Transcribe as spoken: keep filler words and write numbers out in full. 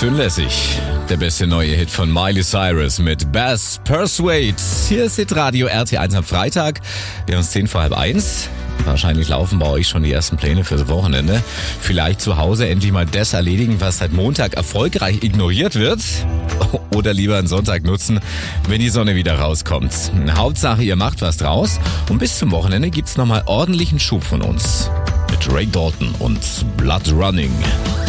schön lässig. Der beste neue Hit von Miley Cyrus mit Bass Persuade. Hier ist Hitradio R T eins am Freitag. Wir haben es zehn vor halb eins. Wahrscheinlich laufen bei euch schon die ersten Pläne fürs Wochenende. Vielleicht zu Hause endlich mal das erledigen, was seit Montag erfolgreich ignoriert wird. Oder lieber einen Sonntag nutzen, wenn die Sonne wieder rauskommt. Hauptsache, ihr macht was draus. Und bis zum Wochenende gibt's nochmal ordentlichen Schub von uns. Mit Ray Dalton und Blood Running.